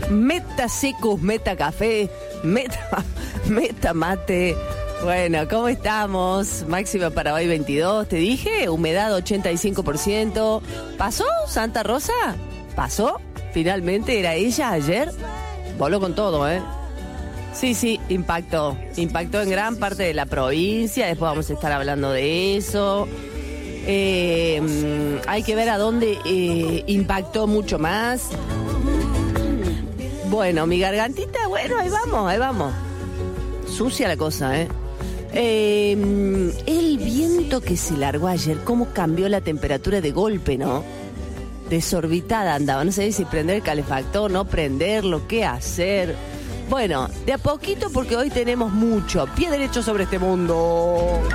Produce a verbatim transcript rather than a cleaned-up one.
meta secus, meta café, meta, meta mate. Bueno, ¿cómo estamos? Máxima para hoy veintidós, te dije, humedad ochenta y cinco por ciento. ¿Pasó Santa Rosa? ¿Pasó? Finalmente, ¿era ella ayer? Voló con todo, ¿eh? Sí, sí, impactó. Impactó en gran parte de la provincia, después vamos a estar hablando de eso. Eh, hay que ver a dónde eh, impactó mucho más. Bueno, mi gargantita, bueno, ahí vamos, ahí vamos. Sucia la cosa, ¿eh? Eh, el viento que se largó ayer, cómo cambió la temperatura de golpe, ¿no? Desorbitada andaba, no sé si prender el calefactor, no prenderlo, qué hacer. Bueno, de a poquito porque hoy tenemos mucho pie derecho sobre este mundo.